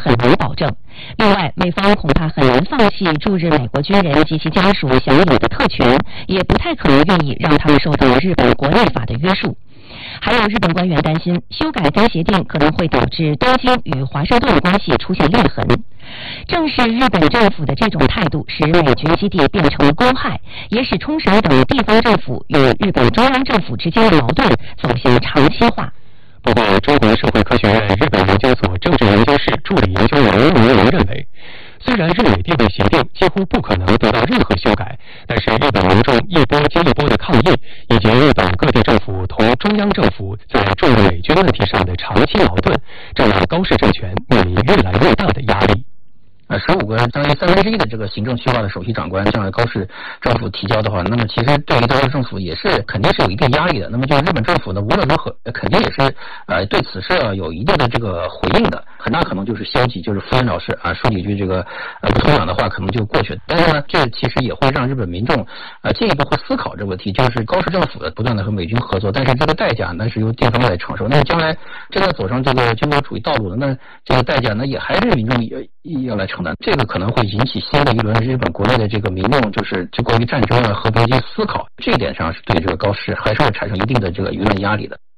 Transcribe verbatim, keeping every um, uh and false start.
很难保证。另外，美方恐怕很难放弃驻日美国军人及其家属享有的特权，也不太可能愿意让他们受到日本国内法的约束。还有日本官员担心，修改该协定可能会导致东京与华盛顿关系出现裂痕。正是日本政府的这种态度，使美军基地变成了公害，也使冲绳等地方政府与日本中央政府之间的矛盾走向长期化。 不过，中国社会科学院日本研究所政治研究室助理研究员吴龙认为，虽然日美缔结协定几乎不可能得到任何修改，但是日本民众一波接一波的抗议，以及日本各地政府同中央政府在驻日美军问题上的长期矛盾，这让高市政权面临越来越大的压力。 呃，十五个相当于三分之一的这个行政区划的首席长官向高市政府提交的话，那么其实对于高市政府也是肯定是有一定压力的。那么就是日本政府呢，无论如何肯定也是呃对此事有一定的这个回应的，很大可能就是消极，就是敷衍了事啊，说几句这个呃不痛痒的话，可能就过去了。但是呢，这其实也会让日本民众呃进一步会思考这个问题，就是高市政府的不断的和美军合作，但是这个代价呢是由地方来承受。那么将来真的走上这个军国主义道路的，那这个代价呢也还是民众也要来承担。这个可能会引起新的一轮日本国内的这个民众就是这关于战争啊和平及思考，这一点上是对这个高市还是会产生一定的这个舆论压力的。